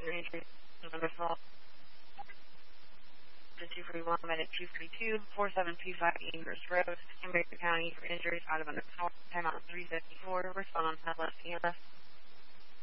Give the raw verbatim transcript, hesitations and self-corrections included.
your injury. Number four. two three one, medic two three two, four seven two five Amherst Road, in Baker County for injuries out of an assault. Time out three fifty-four. Respond on Southwest E M S.